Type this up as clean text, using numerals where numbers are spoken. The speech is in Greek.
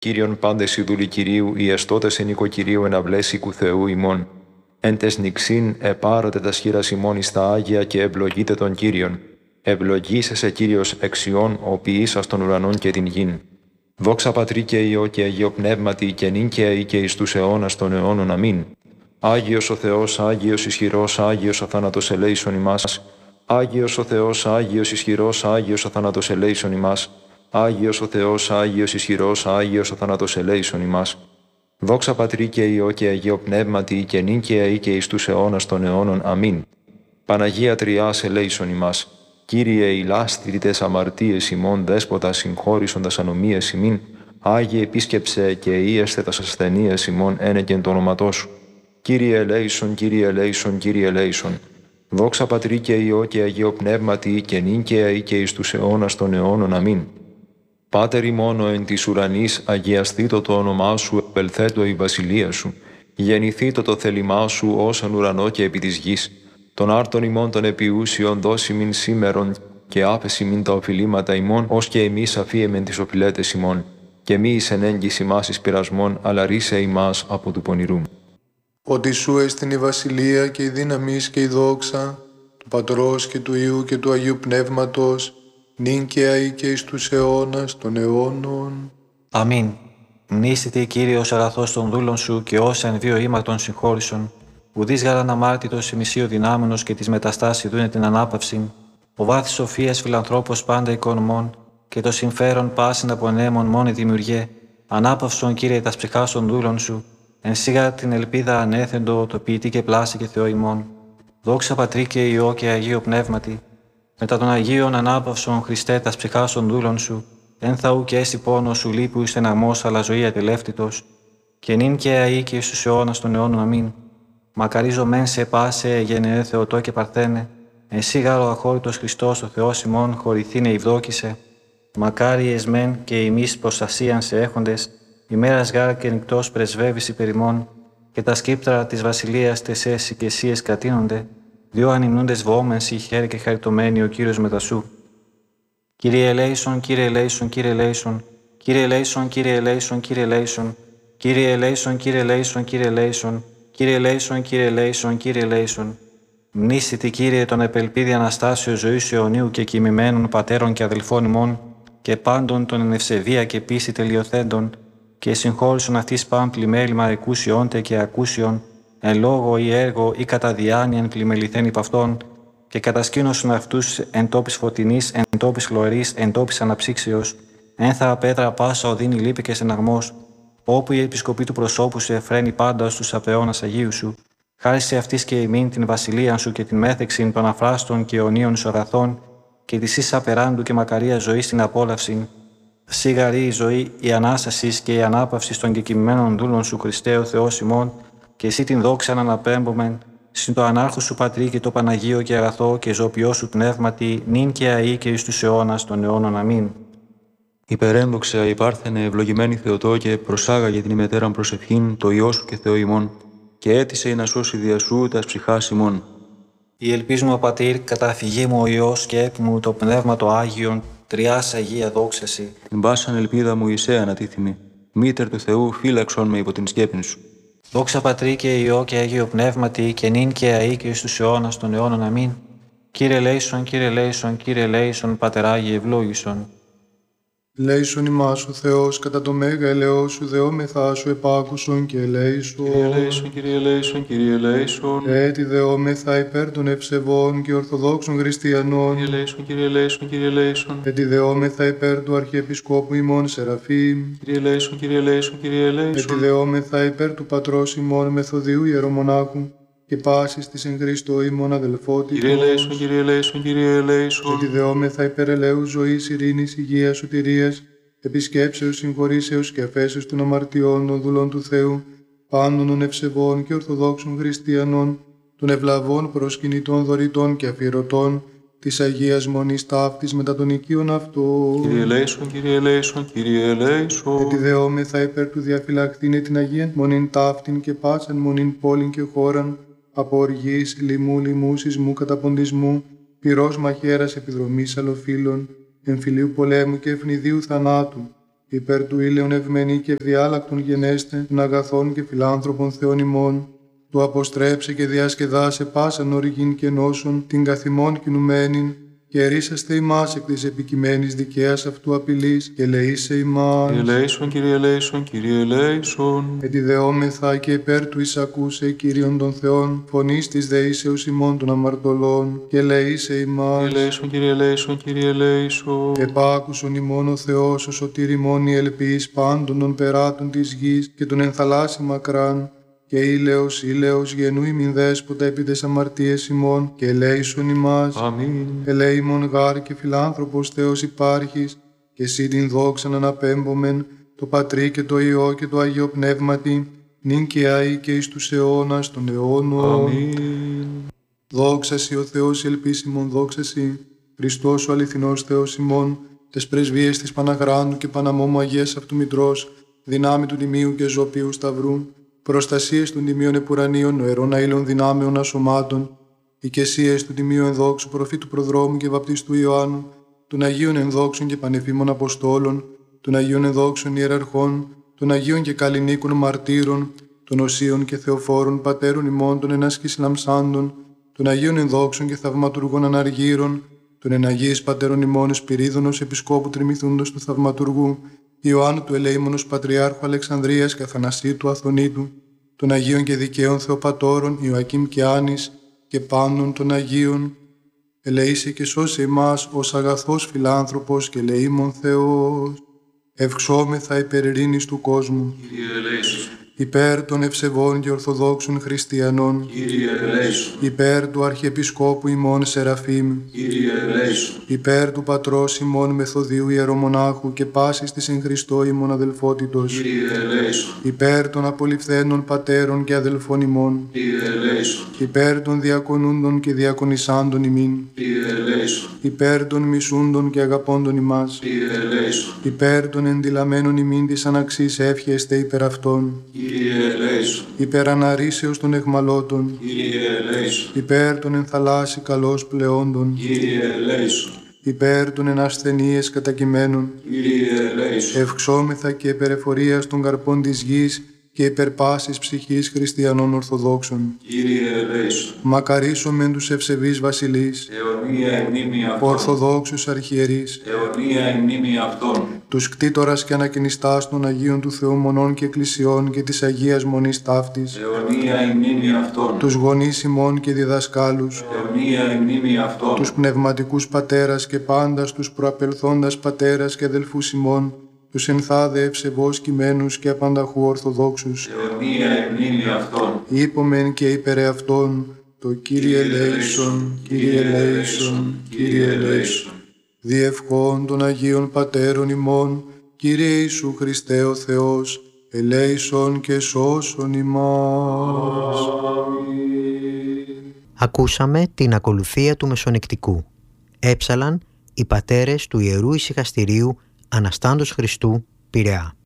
Κύριον πάντες οι δούλοι Κυρίου, οι εστώτες εν οίκο Κυρίου εναυλές οίκου Θεού ημών. Εν τες νυξήν επάρωτε τα σχήρας ημών εις τα Άγια και ευλογείτε τον Κύριον. Ευλογήσεσαι Κύριος εξιών, ο ποιήσας των ουρανών και την γην. Δόξα Πατρί και Υιό και Αγίο Πνεύματι και νυν και αεί και εις τους αιώνας των αιώνων. Αμήν. Άγιος ο Θεός, Άγιος ισχυρός, Άγιος ο θάνατος ελέησον ημάς. Άγιος ο Θεός, Άγιος ισχυρός, Άγιος ο θάνατος ελέησον ημάς. Άγιος ο Θεός, Άγιος ισχυρός, Άγιος ο θάνατος ελέησον ημάς. Δόξα Πατρί και Υιό και Αγίο Πνεύματι και νυν και αεί και εις τους αιώνας των αιώνων. Αμήν. Παναγία Τριάς ελέησον ημάς. Κύριε ηλάστηρητες αμαρτίες ημών, δέσποτα συγχώρησον τας ανομίες ημίν, Άγιε επίσκεψε και ήεστε τας ασθενείες ημών ένεκεν το όνοματό σου. Κύριε ελέησον, Κύριε ελέησον, Κύριε ελέησον. Δόξα Πατρί και Υιό και Αγίο Πνεύματι και νυν και αεί και εις τους αιώνας των αιώνων. Αμήν. Πάτερ ημών ο εν της ουρανής, αγιαστήτω το όνομά σου, επελθέτω η βασιλεία σου. Γεννηθήτω το θέλημά σου ως εν ουρανό και επί της γης. Τον άρτον ημών των επιούσιων δώσει μην σήμερον και άφεση μην τα οφειλήματα ημών, ως και εμείς αφίεμεν τις οφειλέτες ημών. Και μη εις εν έγκυση μας εις πειρασμών, αλλά ρίσε ημάς από του πονηρού. Ότι σου έστειν η βασιλεία και η δύναμις και η δόξα, του Πατρός και του Υιού και του Αγίου Πνεύματος, νυν και αεί και εις τους αιώνας των αιώνων. Αμήν. Μνήσθητε, Κύριος, αγαθός των δούλων σου και όσα εν βίο ήμαρτον συγχώρησον. Ουδείς γάραν αμάρτητος ημισίω δυνάμενος και της μεταστάσης δούνε την ανάπαυση. Ο βάθης σοφίας φιλανθρώπος πάντα οικονομών και το συμφέρον πάσιν απονέμων μόνη δημιουργέ. Ανάπαυσον, Κύριε, τας ψυχάς των δούλων σου. Εν σίγα την ελπίδα ανέθεντο, το ποιητή και πλάση και Θεό ημών. Δόξα Πατρί και Υιό και Αγίο Πνεύματι. Μετά των Αγίων ανάπαυσον, Χριστέ, τας ψυχάς των δούλων σου. Εν θαού και έσυ πόνο σου λείπου εις στεναγμός, αλλά ζωή ατελεύτητος. Και νυν και αεί και εις τους αιώνας των αιώνων. Αμήν. Μακαρίζω μεν σε πάσε, γενναιέ Θεοτό και Παρθένε. Εσύ γάρο αχώρητος Χριστός, ο Θεός ημών, χωρηθήνε ευδόκησε. Μακάρι εσμέν και ημείς προστασίαν σε έχοντες, ημέρας γάρ και νυκτός πρεσβεύεις υπερημών, και τα σκύπτρα της βασιλείας τεσές οικεσίες κατείνονται, δύο ανυμνούντες βόμενσι, χέρι και χαριτωμένοι ο Κύριος μετασού. Κύριε ελέησον, Κύριε ελέησον, Κύριε ελέησον, Κύριε ελέησον, Κύριε ελέησον, Κύριε ελέησον, Κύριε ελέησον, Κύριε ελέησον, Κύριε ελέησον, Κύριε ελέησον, Κύριε ελέησον, Κύριε ελέησον. Μνήσθητη, Κύριε, τον επελπίδη Αναστάσεως ζωής αιωνίου και κοιμημένων πατέρων και αδελφών ημών, και πάντων των εν ευσεβία και πίστη τελειοθέντων, και συγχώρησον αυτής παν πλημέλημα εκούσιόντε και ακούσιον, εν λόγω ή έργο ή κατά διάνοιαν πλημεληθέν υπ' αυτών, και κατασκήνωσον αυτούς εν τόπης φωτεινής, εν τόπης χλωρής, εν τόπης αναψύξεως, ένθα πέτρα πάσα οδύνη λύπη και στεναγμός, όπου η επισκοπή του προσώπου σου εφραίνει πάντα στους απαιώνας Αγίου σου, χάρη σε αυτής και ημίν την βασιλεία σου και την μέθεξην των αφράστων και αιωνίων σου αγαθών, και της εις απεράντου και μακαρία ζωή στην απόλαυση. Σίγαρη η ζωή, η ανάσταση και η ανάπαυση των κεκοιμημένων δούλων σου, Χριστέ ο Θεός ημών, και εσύ την δόξα να αναπέμπομεν, συν το ανάρχου σου Πατρί και το Παναγίο και αγαθό και ζωοποιό σου πνεύματι, νυν και αεί και εις τους αιώνας των αιώνων. Αμήν. Υπερένδοξα υπάρθενε ευλογημένη Θεοτό και προσάγαγε την ημετέραν προσευχήν το Υιό σου και Θεό ημών, και έτησε να σώσει δια σου τας ψυχάς ημών. Η ελπίς μου, Πατήρ, καταφυγή μου ο Υιός και έπι μου το Πνεύμα το Άγιον, τριάς Αγία δόξαση. Την πάσαν ελπίδα μου εισέ ανατίθυμη, μήτερ του Θεού φύλαξον με υπό την σκέπην σου. Δόξα Πατρί και Υιό και Αγίο Πνεύματι, και νυν και αεί και εις τους αιώνας των αιώνων. Αμήν. Κύριε ελέησον, Κύριε ελέησον, Κύριε ελέησον, Πατεράγιε ευλόγησον. Ελέησον ημάς ο Θεός, κατά το μέγα ελεός σου, δεόμεθά σου επάκουσον και ελέησον. Κύριε ελέησον, Κύριε ελέησον, Κύριε ελέησον. Έτσι δεόμεθα υπέρ των ευσεβών και ορθοδόξων χριστιανών. Κύριε ελέησον, Κύριε ελέησον, Κύριε ελέησον. Έτσι δεόμεθα υπέρ του Αρχιεπισκόπου ημών Σεραφείμ. Κύριε ελέησον, Κύριε ελέησον, Κύριε ελέησον. Έτσι δεόμεθα υπέρ του Πατρός ημών Μεθοδίου Ιερομονάχου και πάσης της εν Χριστώ ημών αδελφότητος. Κύριε ελέησον, Κύριε ελέησον, Κύριε ελέησον. Έτσι δεόμεθα υπέρ ελέους ζωής, ειρήνης, υγείας, σωτηρίας, επισκέψεως, συγχωρήσεως και αφέσεως των αμαρτιών των δούλων του Θεού, πάντων των ευσεβών και ορθοδόξων χριστιανών, των ευλαβών προσκυνητών δωρητών και αφιερωτών, της Αγίας Μονής ταύτης μετά των οικείων αυτών. Κύριε ελέησον, Κύριε ελέησον, Κύριε ελέησον. Έτσι δεόμεθα υπέρ του διαφυλακτήνε την Αγίαν Μονήν ταύτην και πάσαν Μονήν πόλην και χώραν, από οργής, λοιμού, λοιμού, σεισμού, καταποντισμού, πυρός μαχαίρας επιδρομής αλλοφύλων, εμφυλίου πολέμου και ευνηδίου θανάτου, υπέρ του ήλαιον ευμένη και διάλακτον γενέστε, των αγαθών και φιλάνθρωπων Θεών ημών, του αποστρέψε και διασκεδάσε πάσαν οργήν και νόσον, την καθημών κινουμένην, και ρίσαστε ημάς εκ της επικειμένης δικαίας αυτού απειλής, και λεήσε ημάς. Κύριε ελέησον, Κύριε ελέησον, Κύριε ελέησον. Ετιδεόμεθα και υπέρ του εισακούσε Κύριον των Θεών, φωνής της δεήσεως ημών των αμαρτωλών, και λεήσε ημάς. Κύριε ελέησον, Κύριε ελέησον, Κύριε ελέησον. Επάκουσον ημών ο Θεός, ο σωτήρ ημών η ελπίς πάντων των περάτων της γης και των ενθαλάσσι μακράν, και ήλαιος γενού ημιν δέσποτα επί τες αμαρτίες ημών, και ελέησον ημάς. Αμήν. Ελέημον γάρ και φιλάνθρωπος Θεός υπάρχεις, και εσύ την δόξαν αναπέμπομεν, το Πατρί και το Υιό και το Αγίο Πνεύματι, νυν και αεί και εις τους αιώνας των αιώνων. Αμήν. Δόξα σοι ο Θεός ελπίσιμον, δόξα σοι, Χριστός ο αληθινός Θεός ημών, τες πρεσβείες της Παναγράντου και Παναμόμου Αγίας αυτού Μητρός, δυνάμει του Τιμίου και Ζωπίου Σταυρού, προστασίες των τιμίων επουρανίων, νοερών αήλων δυνάμεων ασωμάτων, οικεσίες του τιμίου ενδόξου προφήτου προδρόμου και βαπτιστού Ιωάννου, των Αγίων ενδόξων και πανεφήμων Αποστόλων, των Αγίων ενδόξων ιεραρχών, των Αγίων και καλλινίκων μαρτύρων, των Οσίων και Θεοφόρων πατέρων ημών των ενάσκης λαμψάντων, των Αγίων ενδόξων και θαυματουργών αναργύρων, των εναγίης πατέρων ημών Εσπυρίδωνος επισκόπου τριμηθούντος του θαυματουργού, Ιωάννου του Ελεήμονος Πατριάρχου Αλεξανδρίας και Αθανασίου του Αθωνίτου, των Αγίων και Δικαίων Θεοπατώρων Ιωακήμ και Άνης και πάντων των Αγίων, ελεήσε και σώσε ημάς ως αγαθός φιλάνθρωπος και ελεήμων Θεός. Ευξόμεθα υπέρ ειρήνης του κόσμου, Κύριε ελέησον. υπέρ των ευσεβών και ορθοδόξων χριστιανών, Κύριε ελέησον. υπέρ του Αρχιεπισκόπου ημών Σεραφείμ, Κύριε ελέησον. υπέρ του Πατρός ημών Μεθοδίου Ιερομονάχου και πάσης της εν Χριστώ ημών αδελφότητος, Κύριε ελέησον. υπέρ των απολυφθένων πατέρων και αδελφών ημών, Κύριε ελέησον. υπέρ των διακονούντων και διακονισάντων ημίν, Κύριε ελέησον. υπέρ των μισούντων και αγαπώντων ημάς, Κύριε ελέησον. υπέρ των ενδυλαμένων ημίν της αναξής εύχεστε υπέρ αυτών, Κύριε ελέησον. υπέρ αναρρήσεως των εχμαλώτων, Κύριε ελέησον. υπέρ των ενθαλάσσι καλώς πλεόντων, Κύριε ελέησον. υπέρ των ενασθενείες κατακειμένων, Κύριε ελέησον. ευξόμεθα και υπερεφορίας των καρπών της γης και υπερπάσης ψυχής χριστιανών Ορθοδόξων. Κύριε ελέησον. Μακαρίσομεν τους ευσεβείς βασιλείς, Αιωνία η μνήμη αυτών. Ορθοδόξους αρχιερείς, Αιωνία η μνήμη αυτών. τους κτήτορας και ανακαινιστάς των Αγίων του Θεού Μονών και Εκκλησιών και της Αγίας Μονής Ταύτης, Αιωνία η μνήμη αυτών. τους γονείς ημών και διδασκάλους, Αιωνία η μνήμη αυτών. τους πνευματικούς πατέρας και πάντας τους προαπελθόντας πατέρας και αδελφούς ημών, τους ενθάδε ευσεβώς κειμένους και απανταχού Ορθοδόξους, Αιωνία η μνήμη αυτών. είπομεν και υπερ αυτών, το Κύριε ελέησον, Κύριε ελέησον, Κύριε ελέησον. Διευχών των Αγίων Πατέρων ημών, Κύριε Ιησού Χριστέ ο Θεός, ελέησον και σώσον ημάς. Ακούσαμε την ακολουθία του Μεσονικτικού. Έψαλαν οι πατέρες του Ιερού Ησυχαστηρίου Αναστάντος Χριστού, Πειραιά.